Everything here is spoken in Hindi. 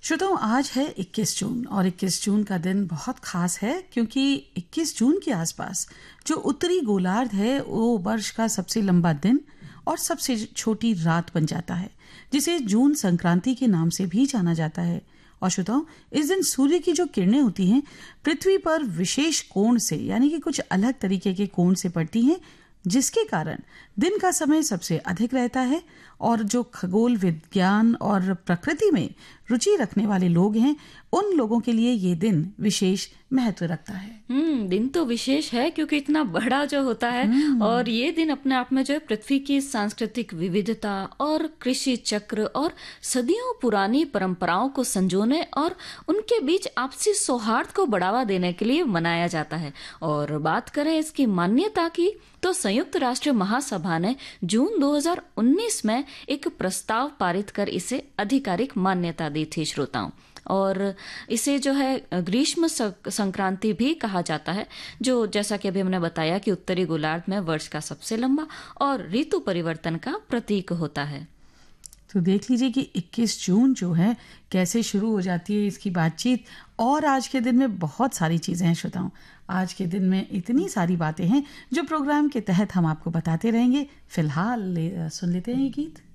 श्रोताओं, आज है 21 जून और 21 जून का दिन बहुत खास है क्योंकि 21 जून के आसपास जो उत्तरी गोलार्ध है वो वर्ष का सबसे लंबा दिन और सबसे छोटी रात बन जाता है, जिसे जून संक्रांति के नाम से भी जाना जाता है। और श्रोताओं, इस दिन सूर्य की जो किरणें होती हैं पृथ्वी पर विशेष कोण से यानी कि कुछ अलग तरीके के कोण से पड़ती हैं, जिसके कारण दिन का समय सबसे अधिक रहता है। और जो खगोल विज्ञान और प्रकृति में रुचि रखने वाले लोग हैं, उन लोगों के लिए ये दिन विशेष महत्व रखता है। दिन तो विशेष है क्योंकि इतना बड़ा जो होता है और ये दिन अपने आप में जो है पृथ्वी की सांस्कृतिक विविधता और कृषि चक्र और सदियों पुरानी परंपराओं को संजोने और उनके बीच आपसी सौहार्द को बढ़ावा देने के लिए मनाया जाता है। और बात करें इसकी मान्यता की, तो संयुक्त राष्ट्र महासभा ने जून 2019 में एक प्रस्ताव पारित कर इसे आधिकारिक मान्यता दी थी श्रोताओं। और इसे जो है ग्रीष्म संक्रांति भी कहा जाता है, जो जैसा कि अभी हमने बताया कि उत्तरी गोलार्ध में वर्ष का सबसे लंबा और ऋतु परिवर्तन का प्रतीक होता है। तो देख लीजिए कि 21 जून जो है कैसे शुरू हो जाती है इसकी बातचीत। और आज के दिन में बहुत सारी चीज़ें हैं श्रोताओं। आज के दिन में इतनी सारी बातें हैं जो प्रोग्राम के तहत हम आपको बताते रहेंगे। फिलहाल सुन लेते हैं ये गीत।